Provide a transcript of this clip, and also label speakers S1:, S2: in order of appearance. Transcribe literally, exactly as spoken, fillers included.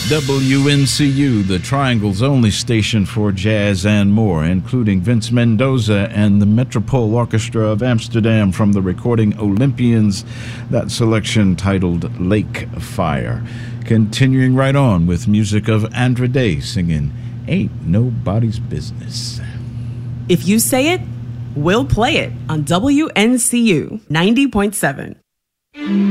S1: W N C U, the Triangle's only station for jazz and more, including Vince Mendoza and the Metropole Orchestra of Amsterdam from the recording Olympians, that selection titled Lake Fire. Continuing right on with music of Andra Day singing Ain't Nobody's Business.
S2: If you say it, we'll play it on W N C U ninety point seven.